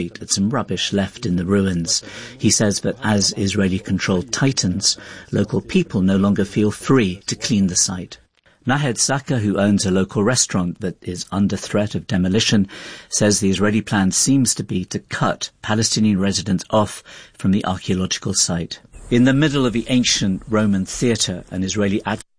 at some rubbish left in the ruins. He says that as Israeli-controlled tightens, local people no longer feel free to clean the site. Nahed Saka, who owns a local restaurant that is under threat of demolition, says the Israeli plan seems to be to cut Palestinian residents off from the archaeological site. In the middle of the ancient Roman theatre, an Israeli